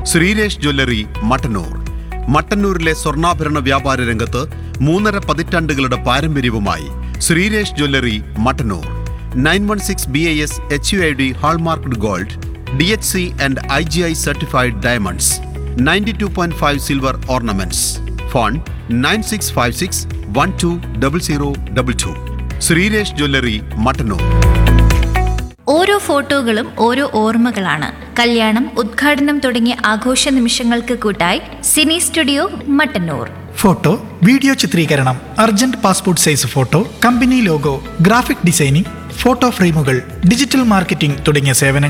Sreeresh jewellery Mattannur. മട്ടന്നൂരിലെ സ്വർണ്ണാഭരണ വ്യാപാര രംഗത്ത് 3.5 പതിറ്റാണ്ടുകളുടെ പാരമ്പര്യവുമായി Sreeresh jewellery Mattannur. 916 BIS HUID hallmarked gold, DHC and IGI certified diamonds, 92.5 silver ornaments. Phone 9656120022. Sreeresh jewellery Mattannur. ഓരോ ഫോട്ടോകളും ഓരോ ഓർമ്മകളാണ്. കല്യാണം, ഉദ്ഘാടനം തുടങ്ങിയ ആഘോഷ നിമിഷങ്ങൾക്ക് കൂട്ടായി Sini studio Mattannur. Photo, video ചിത്രീകരണം, urgent passport size photo, company logo, graphic designing, photo ഫ്രെയിമുകൾ, ഡിജിറ്റൽ മാർക്കറ്റിംഗ് തുടങ്ങിയ സേവനങ്ങൾ